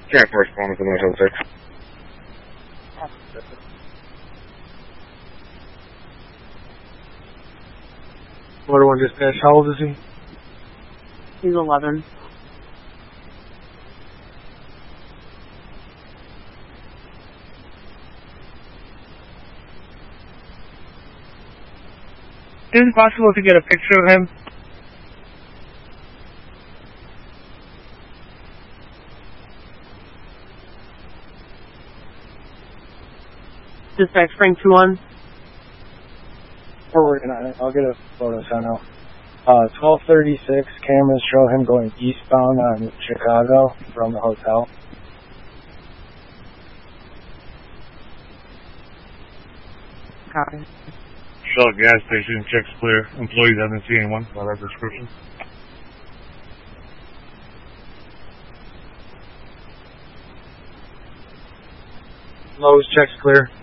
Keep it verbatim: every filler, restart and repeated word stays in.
Can't correspond with the Motel six. Motor one dispatch, how old is he? He's eleven. Is it possible to get a picture of him? Dispatch Frank two one. We're working on it. I'll get a photo sent out. Uh, twelve thirty-six, cameras show him going eastbound on Chicago from the hotel. Copy. Shell gas station, checks clear. Employees haven't seen anyone by that description. Lowe's checks clear.